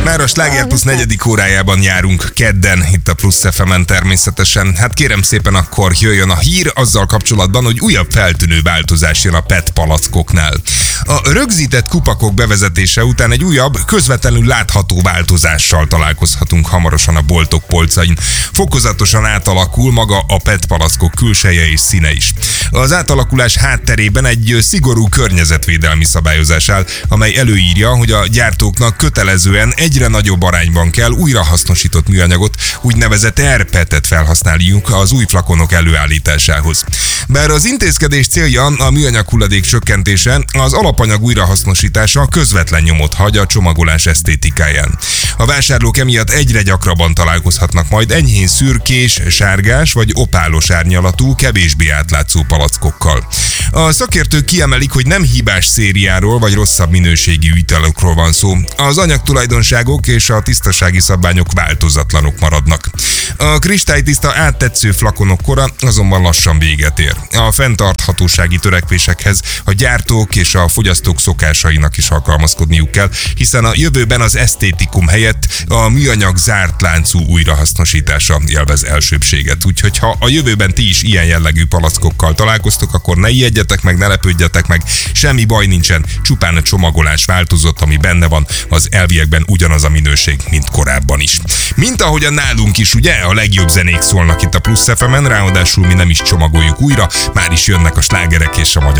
Már a Sláger Plusz 4. órájában járunk kedden, itt a Plusz FM-en természetesen. Hát kérem szépen, akkor jöjjön a hír azzal kapcsolatban, hogy újabb feltűnő változás jön a PET palackoknál. A rögzített kupakok bevezetése után egy újabb, közvetlenül látható változással találkozhatunk hamarosan a boltok polcain. Fokozatosan átalakul maga a PET palackok külseje és színe is. Az átalakulás hátterében egy szigorú környezetvédelmi szabályozás áll, amely előírja, hogy a gyártóknak kötelezően egyre nagyobb arányban kell újrahasznosított műanyagot, úgynevezett rPET-et felhasználniuk az új flakonok előállításához. Bár az intézkedés célja a műanyag hulladék csökkentése, az alapanyag újrahasznosítása közvetlen nyomot hagy a csomagolás esztétikáján. A vásárlók emiatt egyre gyakrabban találkozhatnak majd enyhén szürkés, sárgás vagy opálos árnyalatú, kevésbé átlátszó palackokkal. A szakértők kiemelik, hogy nem hibás szériáról vagy rosszabb minőségű italokról van szó. Az anyagtulajdonságok és a tisztasági szabványok változatlanok maradnak. A kristálytiszta áttetsző flakonok kora azonban lassan véget ér. A fenntarthatósági törekvésekhez a gyártók és a fogyasztók szokásainak is alkalmazkodniuk kell, hiszen a jövőben az esztétikum helyett a műanyag zárt láncú újrahasznosítása élvez elsőbséget. Úgyhogy ha a jövőben ti is ilyen jellegű palackokkal találkoztok, akkor ne ijedjetek meg, ne lepődjetek meg, semmi baj nincsen, csupán a csomagolás változott, ami benne van, az elviekben ugyanaz a minőség, mint korábban is. Mint ahogyan nálunk is, ugye, a legjobb zenék szólnak itt a Plusz FM-en, ráadásul mi nem is csomagoljuk újra, már is jönnek a slágerek és a magyar